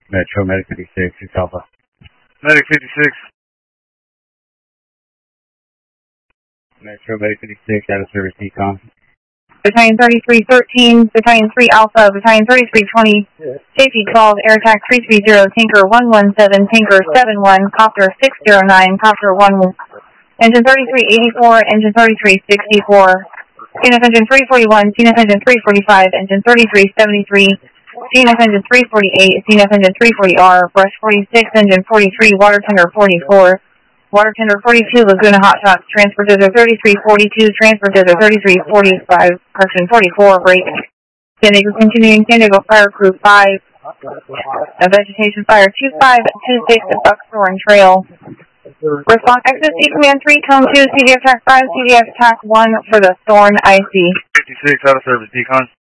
Metro Medic 56, 6 Alpha. Medic 56. Metro Medic 56, out of service decon. Battalion 3313, Battalion 3 Alpha, Battalion 3320, Safety 12, Air Attack 330, Tanker 117, Tanker 71, Copter 609, Copter 1, Engine 3384, Engine 3364, CNF Engine 341, CNF Engine 345, Engine 3373, CNF Engine 348, CNF Engine 340R, Brush 46, Engine 43, Water Tender 44, Water Tender 42, Laguna Hot Shots, Transfer Desert 3342, Transfer Desert 3345, correction 44, break. San Diego continuing, San Diego Fire Crew 5, Vegetation Fire 2526 at Buckthorn Trail. Response Exit C Command 3, Cone 2, CDF Track 5, CDF Track 1 for the Thorn IC. 56, out of service decon.